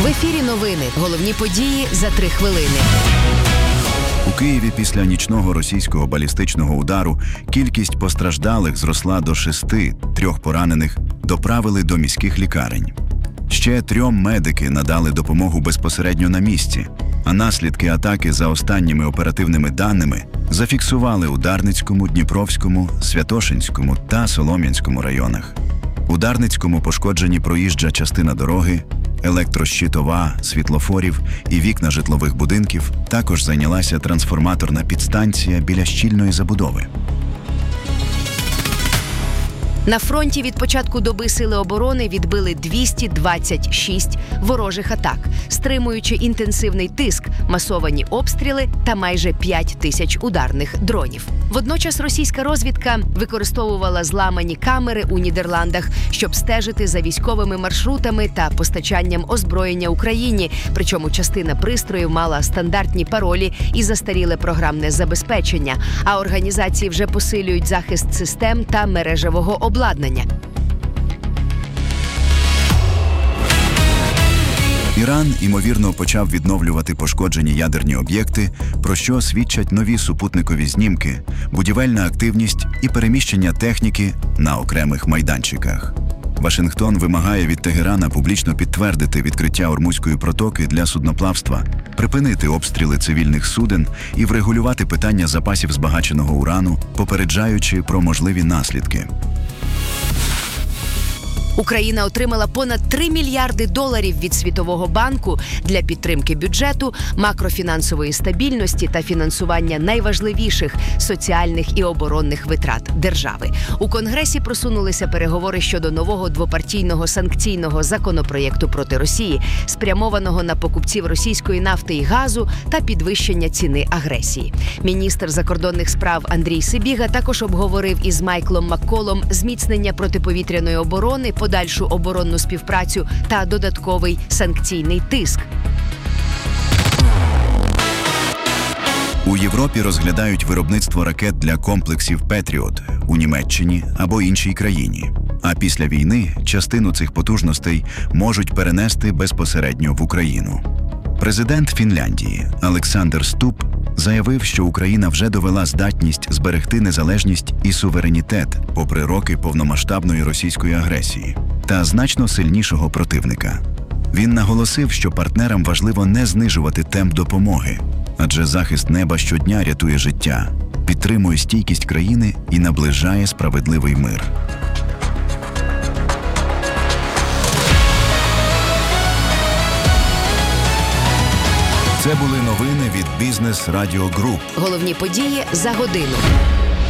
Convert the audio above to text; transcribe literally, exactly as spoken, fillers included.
В ефірі новини. Головні події за три хвилини. У Києві після нічного російського балістичного удару кількість постраждалих зросла до шести, трьох поранених доправили до міських лікарень. Ще трьом медики надали допомогу безпосередньо на місці, а наслідки атаки за останніми оперативними даними зафіксували у Дарницькому, Дніпровському, Святошинському та Солом'янському районах. У Дарницькому пошкоджені проїжджа частина дороги, електрощитова, світлофорів і вікна житлових будинків, також зайнялася трансформаторна підстанція біля щільної забудови. На фронті від початку доби Сили оборони відбили двісті двадцять шість ворожих атак, стримуючи інтенсивний тиск, масовані обстріли та майже п'ять тисяч ударних дронів. Водночас російська розвідка використовувала зламані камери у Нідерландах, щоб стежити за військовими маршрутами та постачанням озброєння Україні, причому частина пристроїв мала стандартні паролі і застаріле програмне забезпечення, а організації вже посилюють захист систем та мережевого обладнання. Іран, ймовірно, почав відновлювати пошкоджені ядерні об'єкти, про що свідчать нові супутникові знімки, будівельна активність і переміщення техніки на окремих майданчиках. Вашингтон вимагає від Тегерана публічно підтвердити відкриття Ормузької протоки для судноплавства, припинити обстріли цивільних суден і врегулювати питання запасів збагаченого урану, попереджаючи про можливі наслідки. Україна отримала понад три мільярди доларів від Світового банку для підтримки бюджету, макрофінансової стабільності та фінансування найважливіших соціальних і оборонних витрат держави. У Конгресі просунулися переговори щодо нового двопартійного санкційного законопроєкту проти Росії, спрямованого на покупців російської нафти і газу та підвищення ціни агресії. Міністр закордонних справ Андрій Сибіга також обговорив із Майклом Макколом зміцнення протиповітряної оборони, подальшу оборонну співпрацю та додатковий санкційний тиск. У Європі розглядають виробництво ракет для комплексів «Петріот» у Німеччині або іншій країні. А після війни частину цих потужностей можуть перенести безпосередньо в Україну. Президент Фінляндії Олександр Ступ заявив, що Україна вже довела здатність зберегти незалежність і суверенітет попри роки повномасштабної російської агресії та значно сильнішого противника. Він наголосив, що партнерам важливо не знижувати темп допомоги, адже захист неба щодня рятує життя, підтримує стійкість країни і наближає справедливий мир. Це були новини від Бізнес Радіо Груп. Головні події за годину.